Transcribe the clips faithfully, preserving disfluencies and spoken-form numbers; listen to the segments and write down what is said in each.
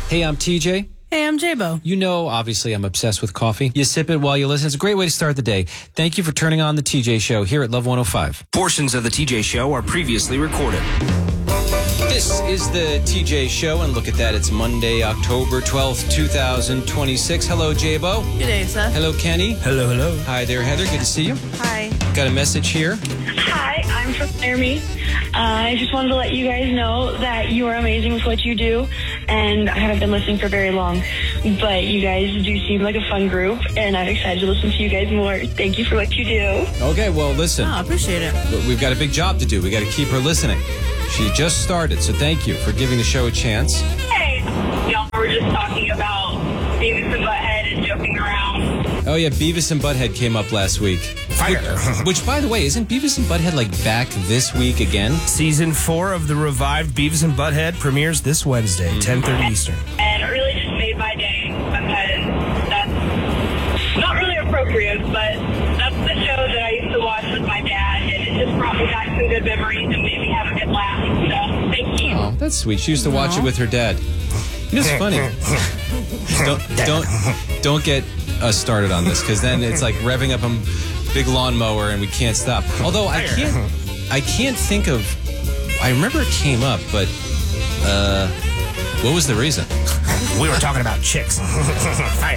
Hey, I'm T J. Hey, I'm J-Bo. You know, obviously, I'm obsessed with coffee. You sip it while you listen. It's a great way to start the day. Thank you for turning on the T J Show here at Love one oh five. Portions of the T J Show are previously recorded. This is the T J Show, and look at that. It's Monday, October twelfth, two thousand twenty-six. Hello, J-Bo. Good day, Seth. Hello, Kenny. Hello, hello. Hi there, Heather. Good to see you. Hi. Got a message here. Hi, I'm from Laramie. Uh, I just wanted to let you guys know that you are amazing with what you do, and I haven't been listening for very long, but you guys do seem like a fun group, and I'm excited to listen to you guys more. Thank you for what you do. Okay, well, listen. Oh, I appreciate it. We've got a big job to do. We got to keep her listening. She just started, so thank you for giving the show a chance. Hey, y'all were just talking about Beavis and Butthead and joking around. Oh, yeah, Beavis and Butthead came up last week. Fire. Which, which, by the way, isn't Beavis and Butthead, like, back this week again? Season four of the revived Beavis and Butthead premieres this Wednesday, mm-hmm. ten thirty Eastern. And it really just made my day because that's not really appropriate, but that's the show that I used to watch with my dad, and it just brought me back some good memories and made me have a good laugh. So, thank you. Oh, that's sweet. She used to watch Aww. it with her dad. It's funny. don't, don't, don't get us started on this, because then it's like revving up a big lawnmower and we can't stop. Although I can't, I can't think of. I remember it came up, but uh, what was the reason? We were talking about chicks. Fire.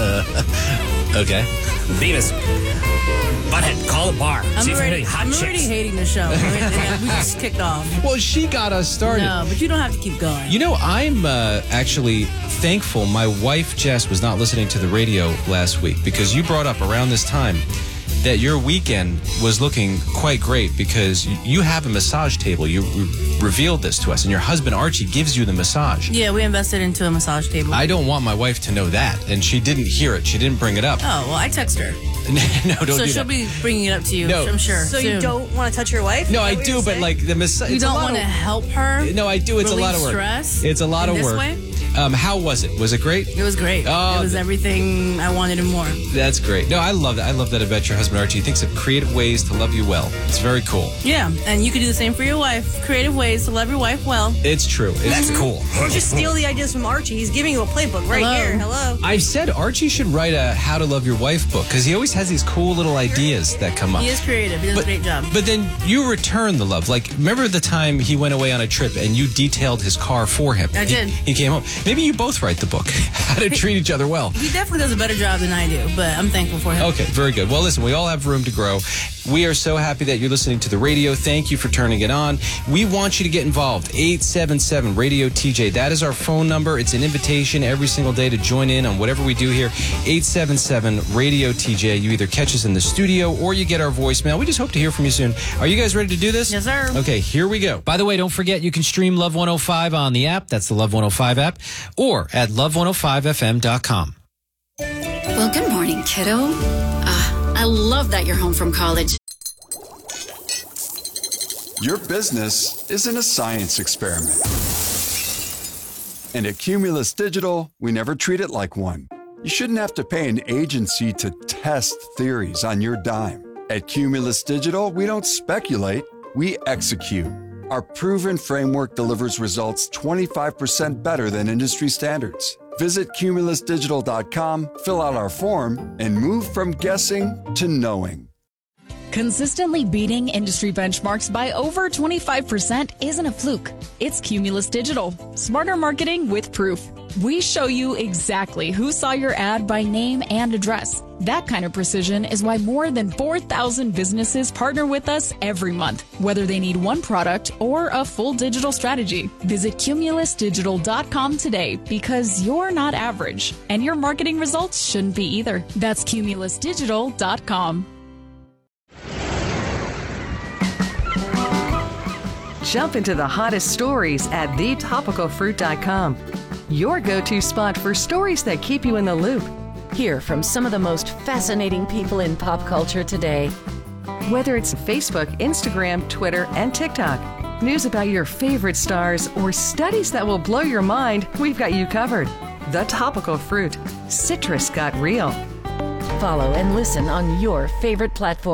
Uh, okay. Beavis. Butthead, call the bar. I'm, See if already, any hot I'm chicks. already hating the show. We just kicked off. Well, she got us started. No, but you don't have to keep going. You know, I'm uh, actually thankful my wife, Jess, was not listening to the radio last week, because you brought up around this time that your weekend was looking quite great because you have a massage table. You re- revealed this to us, and your husband, Archie, gives you the massage. Yeah, we invested into a massage table. I don't want my wife to know that, and she didn't hear it. She didn't bring it up. Oh, well, I text her. No, don't so do she'll that. be bringing it up to you, No. I'm sure. So soon. you don't want to touch your wife? No, I Is that what do, you're but saying? like the massage. You don't want to help her? No, I do. It's a lot of work. Stress It's a lot in of this work. way? Um, how was it? Was it great? It was great. Oh, it was th- everything I wanted and more. That's great. No, I love that. I love that about your husband, Archie. He thinks of creative ways to love you well. It's very cool. Yeah, and you can do the same for your wife. Creative ways to love your wife well. It's true. It's That's cool. Or just steal the ideas from Archie. He's giving you a playbook right Hello. here. Hello. I said Archie should write a How to Love Your Wife book, because he always has these cool little ideas that come up. He is creative. He does But, a great job. but then you return the love. Like, remember the time he went away on a trip and you detailed his car for him? I He- did. He, came home. Maybe you both write the book, How to Treat Each Other Well. He definitely does a better job than I do, but I'm thankful for him. Okay, very good. Well, listen, we all have room to grow. We are so happy that you're listening to the radio. Thank you for turning it on. We want you to get involved. eight seven seven radio T J. That is our phone number. It's an invitation every single day to join in on whatever we do here. eight seven seven radio T J. You either catch us in the studio or you get our voicemail. We just hope to hear from you soon. Are you guys ready to do this? Yes, sir. Okay, here we go. By the way, don't forget you can stream Love one oh five on the app. That's the Love one oh five app. Or at love one oh five f m dot com. Well, good morning, kiddo. Uh, I love that you're home from college. Your business isn't a science experiment. And at Cumulus Digital, we never treat it like one. You shouldn't have to pay an agency to test theories on your dime. At Cumulus Digital, we don't speculate, we execute. Our proven framework delivers results twenty-five percent better than industry standards. Visit cumulus digital dot com, fill out our form, and move from guessing to knowing. Consistently beating industry benchmarks by over twenty-five percent isn't a fluke. It's Cumulus Digital. Smarter marketing with proof. We show you exactly who saw your ad by name and address. That kind of precision is why more than four thousand businesses partner with us every month, whether they need one product or a full digital strategy. Visit cumulus digital dot com today, because you're not average, and your marketing results shouldn't be either. That's cumulus digital dot com. Jump into the hottest stories at the topical fruit dot com. Your go-to spot for stories that keep you in the loop. Hear from some of the most fascinating people in pop culture today. Whether it's Facebook, Instagram, Twitter, and TikTok, news about your favorite stars, or studies that will blow your mind, we've got you covered. The Topical Fruit. Citrus got real. Follow and listen on your favorite platform.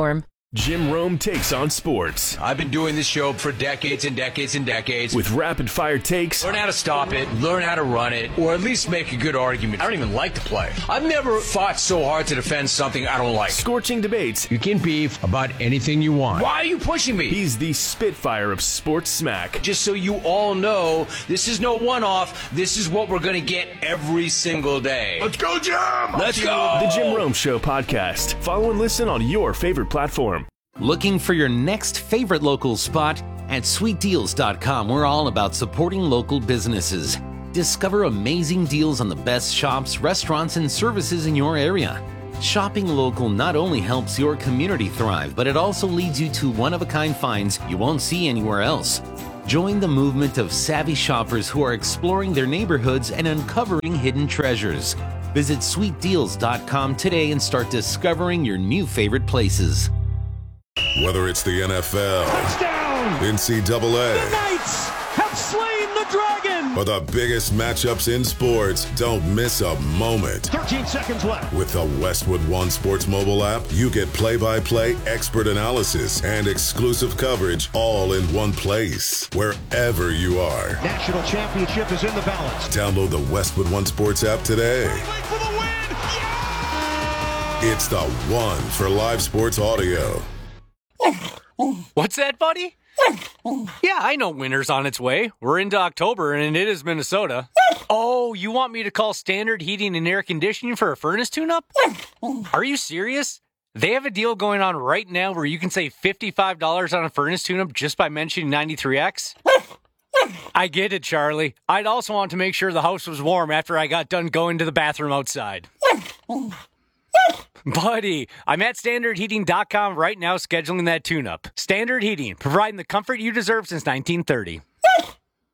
Jim Rome takes on sports. I've been doing this show for decades and decades and decades. With rapid-fire takes. Learn how to stop it, learn how to run it, or at least make a good argument. I don't even like to play. I've never fought so hard to defend something I don't like. Scorching debates. You can beef about anything you want. Why are you pushing me? He's the Spitfire of sports smack. Just so you all know, this is no one-off. This is what we're going to get every single day. Let's go, Jim! Let's go! The Jim Rome Show podcast. Follow and listen on your favorite platform. Looking for your next favorite local spot? At sweet deals dot com, we're all about supporting local businesses. Discover amazing deals on the best shops, restaurants, and services in your area. Shopping local not only helps your community thrive, but it also leads you to one-of-a-kind finds you won't see anywhere else. Join the movement of savvy shoppers who are exploring their neighborhoods and uncovering hidden treasures. Visit sweet deals dot com today and start discovering your new favorite places. Whether it's the N F L, touchdown, N C double A, the Knights have slain the dragon, or the biggest matchups in sports, don't miss a moment. thirteen seconds left. With the Westwood One Sports mobile app, you get play-by-play expert analysis and exclusive coverage all in one place, wherever you are. National championship is in the balance. Download the Westwood One Sports app today. For the win. Yeah! It's the one for live sports audio. What's that, buddy? Yeah, I know winter's on its way. We're into October, and it is Minnesota. Oh, you want me to call Standard Heating and Air Conditioning for a furnace tune-up? Are you serious? They have a deal going on right now where you can save fifty-five dollars on a furnace tune-up just by mentioning ninety-three X. I get it, Charlie. I'd also want to make sure the house was warm after I got done going to the bathroom outside. Buddy, I'm at standard heating dot com right now scheduling that tune-up. Standard Heating, providing the comfort you deserve since nineteen thirty.